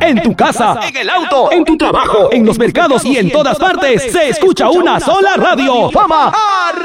en tu casa, en el auto, en tu trabajo, en los mercados y en todas partes, se escucha una sola radio. ¡Fama!